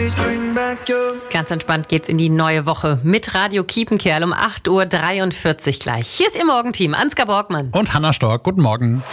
Ganz entspannt geht's in die neue Woche mit Radio Kiepenkerl um 8.43 Uhr gleich. Hier ist Ihr Morgenteam, Ansgar Borgmann und Hanna Stork. Guten Morgen.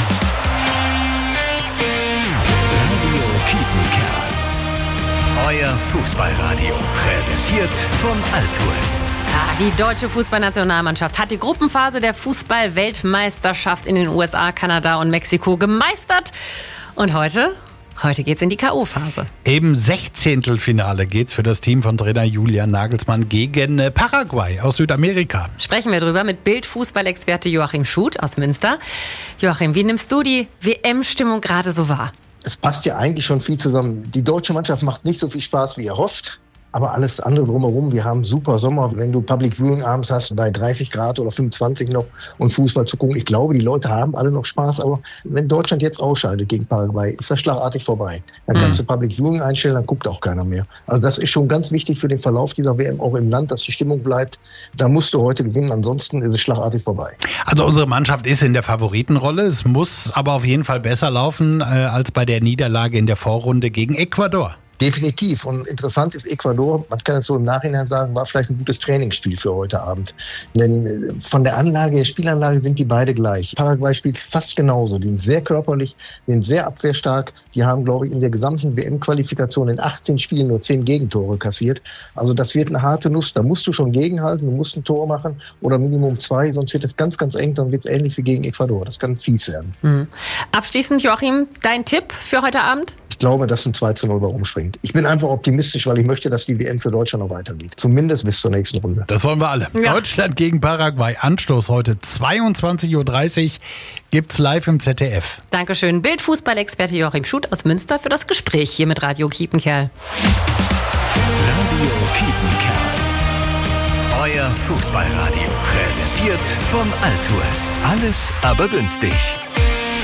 Radio Kiepenkerl. Euer Fußballradio. Präsentiert von Altuis. Die deutsche Fußballnationalmannschaft hat die Gruppenphase der Fußball-Weltmeisterschaft in den USA, Kanada und Mexiko gemeistert. Und heute geht's in die K.O.-Phase. Im 16. Finale geht's für das Team von Trainer Julian Nagelsmann gegen Paraguay aus Südamerika. Sprechen wir drüber mit Bild-Fußballexperte Joachim Schuth aus Münster. Joachim, wie nimmst du die WM-Stimmung gerade so wahr? Es passt ja eigentlich schon viel zusammen. Die deutsche Mannschaft macht nicht so viel Spaß, wie erhofft. Aber alles andere drumherum, wir haben super Sommer. Wenn du Public Viewing abends hast, bei 30 Grad oder 25 noch und Fußball zu gucken, ich glaube, die Leute haben alle noch Spaß. Aber wenn Deutschland jetzt ausscheidet gegen Paraguay, ist das schlagartig vorbei. Dann kannst du Public Viewing einstellen, dann guckt auch keiner mehr. Also das ist schon ganz wichtig für den Verlauf dieser WM, auch im Land, dass die Stimmung bleibt. Da musst du heute gewinnen, ansonsten ist es schlagartig vorbei. Also unsere Mannschaft ist in der Favoritenrolle. Es muss aber auf jeden Fall besser laufen als bei der Niederlage in der Vorrunde gegen Ecuador. Definitiv. Und interessant ist Ecuador, man kann es so im Nachhinein sagen, war vielleicht ein gutes Trainingsspiel für heute Abend. Denn von der Spielanlage sind die beide gleich. Paraguay spielt fast genauso. Die sind sehr körperlich, die sind sehr abwehrstark. Die haben, glaube ich, in der gesamten WM-Qualifikation in 18 Spielen nur 10 Gegentore kassiert. Also das wird eine harte Nuss. Da musst du schon gegenhalten, du musst ein Tor machen oder Minimum 2, sonst wird es ganz, ganz eng. Dann wird es ähnlich wie gegen Ecuador. Das kann fies werden. Abschließend, Joachim, dein Tipp für heute Abend? Ich glaube, dass ein 2:0 bei umspringt. Ich bin einfach optimistisch, weil ich möchte, dass die WM für Deutschland noch weitergeht. Zumindest bis zur nächsten Runde. Das wollen wir alle. Ja. Deutschland gegen Paraguay. Anstoß heute 22.30 Uhr. Gibt's live im ZDF. Dankeschön. Bild-Fußballexperte Joachim Schuth aus Münster für das Gespräch hier mit Radio Kiepenkerl. Radio Kiepenkerl. Euer Fußballradio. Präsentiert von Altuis. Alles aber günstig.